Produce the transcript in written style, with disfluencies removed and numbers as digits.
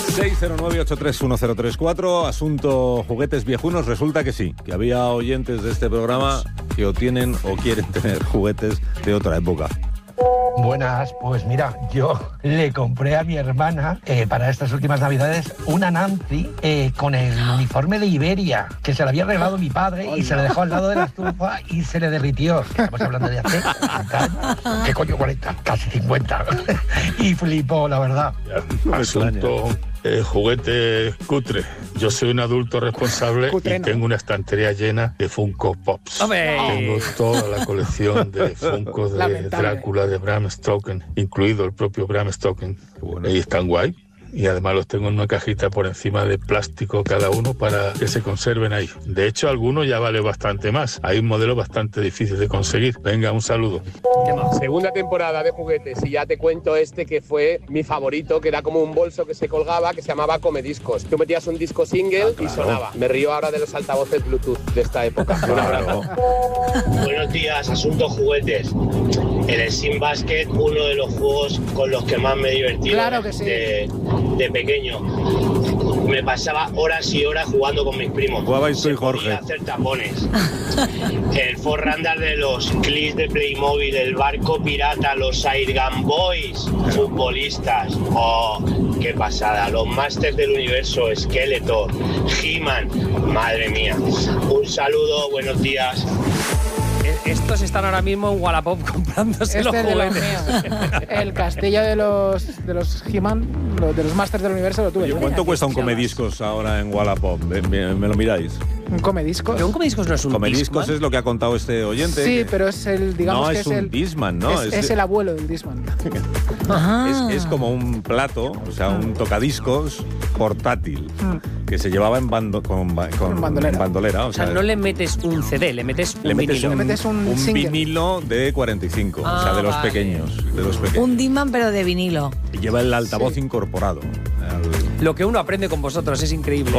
609-831-034, asunto juguetes viejunos. Resulta que sí, que había oyentes de este programa que o tienen o quieren tener juguetes de otra época. Buenas, pues mira, yo le compré a mi hermana para estas últimas navidades una Nancy con el uniforme de Iberia, que se le había regalado mi padre y se le dejó al lado de la estufa y se le derritió. Estamos hablando de hace 40 años. ¿Qué coño 40? Casi 50. Y flipó, la verdad. Asunto juguete cutre. Yo soy un adulto responsable y tengo una estantería llena de Funko Pops. ¡Hombre! Tengo toda la colección de Funko de Drácula, de Bram Stoker, incluido el propio Bram Stoker. Bueno. Y están guay. Y además los tengo en una cajita por encima de plástico cada uno para que se conserven ahí. De hecho, algunos ya vale bastante más. Hay un modelo bastante difícil de conseguir. Venga, un saludo. Segunda temporada de juguetes y ya te cuento este que fue mi favorito, que era como un bolso que se colgaba, que se llamaba Comediscos. Tú metías un disco single y sonaba. Me río ahora de los altavoces Bluetooth de esta época. Un abrazo. Buenos días, asunto juguetes. En el Sim Basket, uno de los juegos con los que más me he divertido. Claro que sí. De pequeño. Me pasaba horas y horas jugando con mis primos. Jugabais tú y Jorge. Podía hacer tapones. El Forrandar de los clips de Playmobil, el barco pirata, los Airgun Boys, futbolistas. ¡Oh, qué pasada! Los Masters del Universo, Skeletor, He-Man. Madre mía. Un saludo, buenos días. Estos están ahora mismo en Wallapop comprándose los juguetes. El castillo de los He-Man, de los Masters del Universo lo tuve. Oye, ¿cuánto cuesta un Comediscos ahora en Wallapop? ¿Me lo miráis? ¿Un Comediscos? Pero un Comediscos no es un Comediscos Discman. es lo que ha contado este oyente. Sí, pero es el, digamos no, que es un Discman, ¿no? Es el abuelo del Discman. Es como un plato, o sea, un tocadiscos portátil que se llevaba en con bandolera. O sea, no le metes un CD, le metes un vinilo. Le metes un single. vinilo de 45, o sea, de los pequeños. Un Discman, pero de vinilo. Y lleva el altavoz incorporado. Lo que uno aprende con vosotros es increíble.